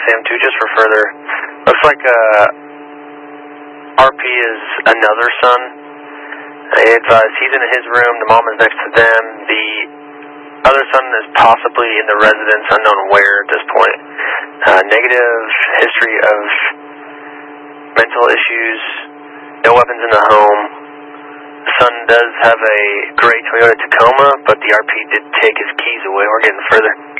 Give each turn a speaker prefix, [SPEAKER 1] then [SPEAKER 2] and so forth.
[SPEAKER 1] Sam too, just for further. Looks like RP is another son. They advise he's in his room, the mom is next to them. The other son is possibly in the residence, unknown where at this point. Negative history of mental issues, no weapons in the home. The son does have a gray Toyota Tacoma, but the RP did take his keys away. We're getting further.